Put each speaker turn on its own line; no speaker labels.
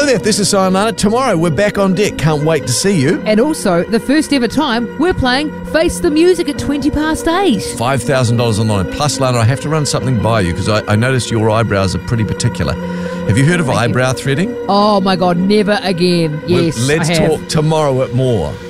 there. This is Simon Martin. Tomorrow we're back on deck. Can't wait to see you.
And also, the first ever time, we're playing Face the Music at 8:20.
$5,000 on the line. Plus, Lana, I have to run something by you because I noticed your eyebrows are pretty particular. Have you heard of eyebrow threading?
Oh my God, never again. Yes,
Let's
I have.
talk tomorrow at more.